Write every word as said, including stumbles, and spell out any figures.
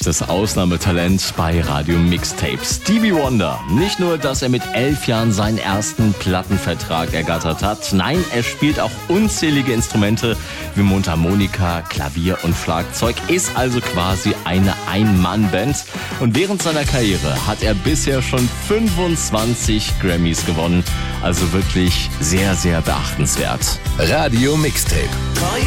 echtes Ausnahmetalent bei Radio Mixtapes. Stevie Wonder. Nicht nur, dass er mit elf Jahren seinen ersten Plattenvertrag ergattert hat. Nein, er spielt auch unzählige Instrumente wie Mundharmonika, Klavier und Schlagzeug. Ist also quasi eine Ein-Mann-Band. Und während seiner Karriere hat er bisher schon fünfundzwanzig Grammys gewonnen. Also wirklich sehr, sehr beachtenswert. Radio Mixtape.